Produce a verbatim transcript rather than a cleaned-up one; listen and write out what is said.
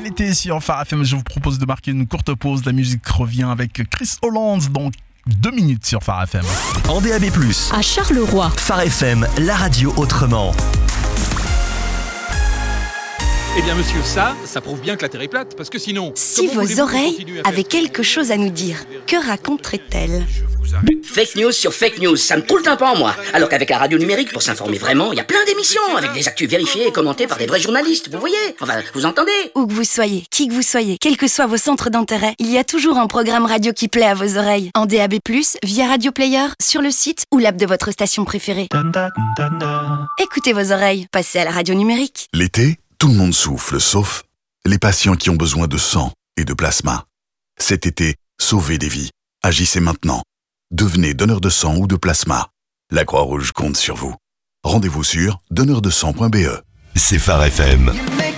l'été sur Phare F M. Je vous propose de marquer une courte pause. La musique revient avec Chris Holland dans deux minutes sur Phare F M. En D A B plus, à Charleroi. Phare F M, la radio autrement. Eh bien monsieur, ça, ça prouve bien que la Terre est plate, parce que sinon... Si vos oreilles avaient quelque chose à nous dire, que raconterait-elle ? Fake news sur fake news, ça me coule le tympan moi. Alors qu'avec la radio numérique, pour s'informer vraiment, il y a plein d'émissions avec des actus vérifiées et commentées par des vrais journalistes, vous voyez ? Enfin, vous entendez ? Où que vous soyez, qui que vous soyez, quels que soient vos centres d'intérêt, il y a toujours un programme radio qui plaît à vos oreilles. En D A B plus, via Radio Player, sur le site ou l'app de votre station préférée. Écoutez vos oreilles, passez à la radio numérique. L'été, tout le monde souffle, sauf les patients qui ont besoin de sang et de plasma. Cet été, sauvez des vies. Agissez maintenant. Devenez donneur de sang ou de plasma. La Croix-Rouge compte sur vous. Rendez-vous sur donneur de sang point b e. C'est Phare F M.